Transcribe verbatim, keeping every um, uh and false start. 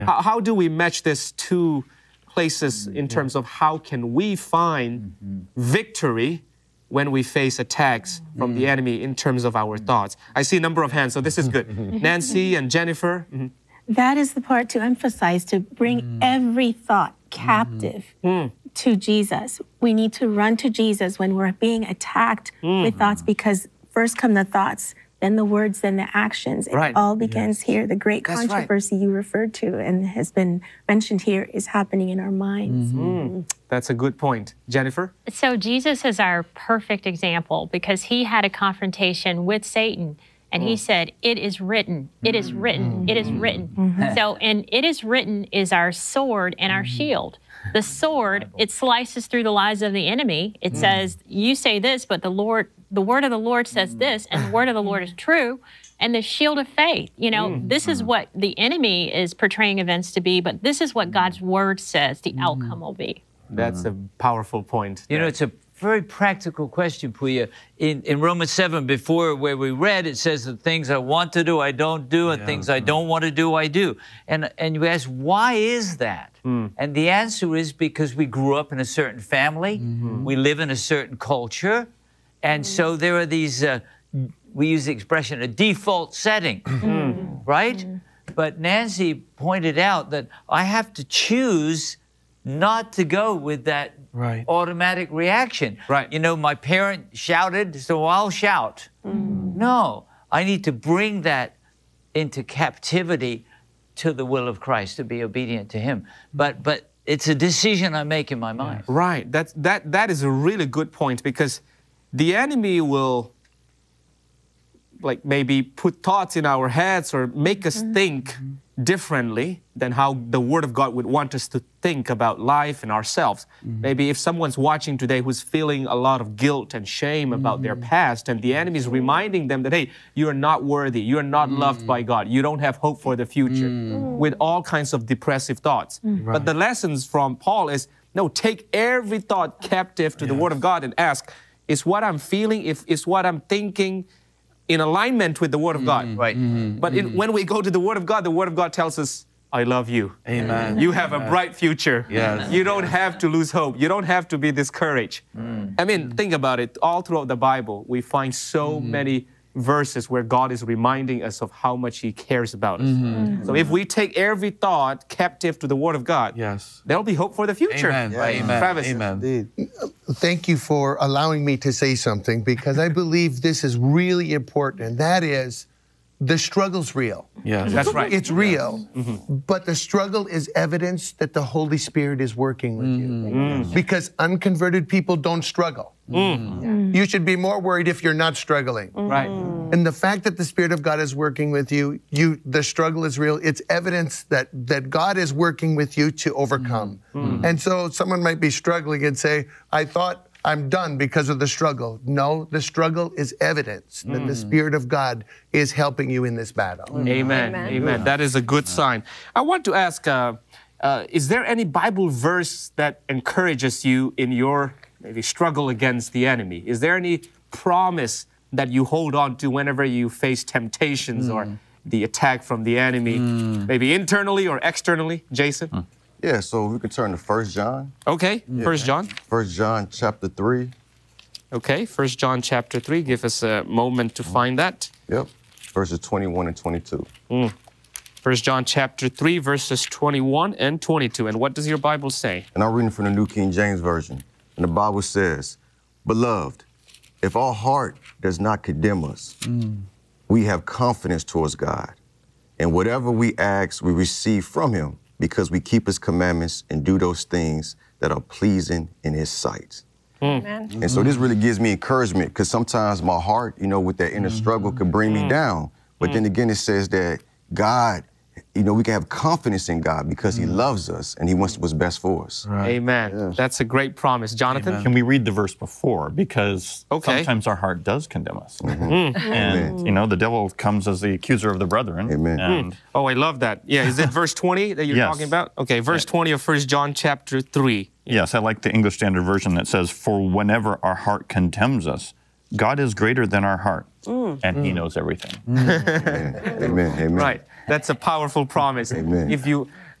How, how do we match this two places in terms of how can we find victory when we face attacks from the enemy in terms of our thoughts? I see a number of hands, so this is good. Nancy and Jennifer. Mm-hmm. That is the part to emphasize, to bring mm. every thought captive mm. to Jesus. We need to run to Jesus when we're being attacked mm. with thoughts, because first come the thoughts, then the words, then the actions. It right. all begins yes. here. The great That's controversy right. you referred to and has been mentioned here is happening in our minds. Mm-hmm. Mm. That's a good point. Jennifer? So Jesus is our perfect example because he had a confrontation with Satan. And he said, it is written, it is written, it is written. Mm-hmm. So, and it is written is our sword and our shield. The sword, it slices through the lies of the enemy. It mm. says, you say this, but the Lord, the word of the Lord says this, and the word of the Lord is true. And the shield of faith, you know, mm. this is what the enemy is portraying events to be, but this is what God's word says the mm. outcome will be. That's a powerful point. You know, it's a very practical question, Puya. In, in Romans seven, before where we read, it says the things I want to do, I don't do, and yeah, things I don't want to do, I do. And, and you ask, why is that? Mm. And the answer is because we grew up in a certain family, mm-hmm. we live in a certain culture, and mm. so there are these, uh, we use the expression, a default setting, mm. right? Mm. But Nancy pointed out that I have to choose not to go with that right. automatic reaction. Right. You know, my parent shouted, so I'll shout. Mm. No, I need to bring that into captivity to the will of Christ, to be obedient to him. But but it's a decision I make in my mind. Right. That's, that, that is a really good point, because the enemy will like maybe put thoughts in our heads or make us mm-hmm. think differently than how the Word of God would want us to think about life and ourselves. Mm-hmm. Maybe if someone's watching today who's feeling a lot of guilt and shame mm-hmm. about their past, and the enemy is reminding them that, hey, you are not worthy, you are not mm-hmm. loved by God, you don't have hope for the future, mm-hmm. with all kinds of depressive thoughts. Mm-hmm. Right. But the lessons from Paul is, no, take every thought captive to yes. the Word of God and ask, is what I'm feeling, if is what I'm thinking in alignment with the Word of God? Mm-hmm. Right. Mm-hmm. But in, when we go to the Word of God, the Word of God tells us, I love you. Amen. You have Amen. a bright future. Yes. You don't have to lose hope. You don't have to be discouraged. Mm. I mean, think about it. All throughout the Bible, we find so mm. many verses where God is reminding us of how much He cares about us. Mm-hmm. So if we take every thought captive to the Word of God, yes. there'll be hope for the future. Amen. Right? Amen. Travis. Amen. Thank you for allowing me to say something, because I believe this is really important, and that is, the struggle's real. Yes. That's right. It's real, yes. mm-hmm. but the struggle is evidence that the Holy Spirit is working with mm-hmm. you. Mm-hmm. Because unconverted people don't struggle. Mm-hmm. You should be more worried if you're not struggling. Mm-hmm. Right. And the fact that the Spirit of God is working with you, you the struggle is real. It's evidence that, that God is working with you to overcome. Mm-hmm. And so someone might be struggling and say, I thought I'm done because of the struggle. No, the struggle is evidence that mm. the Spirit of God is helping you in this battle. Amen. Amen. Amen. That is a good sign. I want to ask, uh, uh, is there any Bible verse that encourages you in your maybe struggle against the enemy? Is there any promise that you hold on to whenever you face temptations mm. or the attack from the enemy, mm. maybe internally or externally? Jason? Mm. Yeah, so we can turn to First John. Okay, yeah. First John. First John chapter three. Okay, First John chapter three. Give us a moment to find that. Yep, verses twenty-one and twenty-two. Mm. First John chapter three, verses twenty-one and twenty-two. And what does your Bible say? And I'm reading from the New King James Version. And the Bible says, Beloved, if our heart does not condemn us, mm. we have confidence towards God. And whatever we ask, we receive from Him, because we keep His commandments and do those things that are pleasing in His sight. Mm. And so this really gives me encouragement, because sometimes my heart, you know, with that inner struggle could bring mm. me down. But mm. then again, it says that God, you know, we can have confidence in God because mm. He loves us and He wants what's best for us. Right. Amen. Yes. That's a great promise. Jonathan? Amen. Can we read the verse before? Because okay. sometimes our heart does condemn us. Mm-hmm. And, mm. you know, the devil comes as the accuser of the brethren. Amen. And, mm. Oh, I love that. Yeah, is it verse twenty that you're yes. talking about? Okay, verse yeah. twenty of First John chapter three. Yes, I like the English Standard Version that says, for whenever our heart condemns us, God is greater than our heart, mm. and mm. He knows everything. Amen. Amen. Amen. Right. That's a powerful promise. Amen. If you